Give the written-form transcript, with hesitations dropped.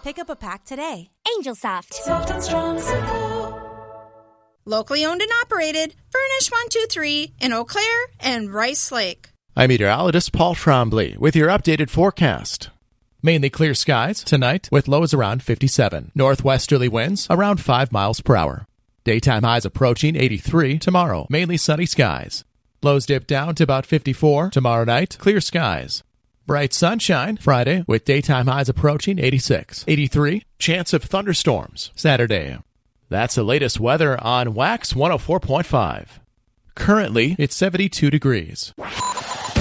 Pick up a pack today. Angel Soft. Soft and strong, simple. Locally owned and operated, Furnish 123 in Eau Claire and Rice Lake. I'm meteorologist Paul Trombley with your updated forecast. Mainly clear skies tonight with lows around 57. Northwesterly winds around 5 miles per hour. Daytime highs approaching 83 tomorrow. Mainly sunny skies. Lows dip down to about 54 tomorrow night. Clear skies. Bright sunshine Friday with daytime highs approaching 86. 83. Chance of thunderstorms Saturday. That's the latest weather on Wax 104.5. Currently, it's 72 degrees.